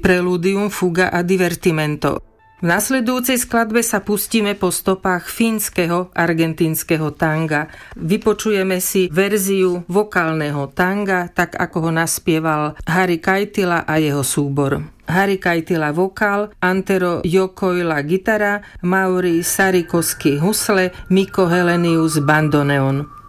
Preludium, fuga a divertimento. V nasledujúcej skladbe sa pustíme po stopách fínskeho argentínskeho tanga. Vypočujeme si verziu vokálneho tanga, tak ako ho naspieval Harri Kaitila a jeho súbor. Harri Kaitila vokál, Antero Jokoila gitara, Mauri Sarikoski husle, Mikko Helenius bandoneon.